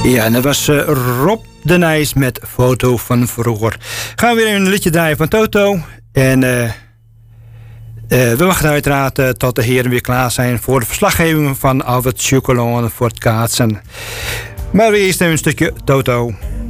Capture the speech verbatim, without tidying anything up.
Ja, en dat was uh, Rob de Nijs met Foto van Vroeger. Gaan we weer een liedje draaien van Toto. En uh, uh, we wachten uiteraard uh, tot de heren weer klaar zijn voor de verslaggeving van Albert Chocolone voor het kaatsen. Maar weer eerst even een stukje Toto.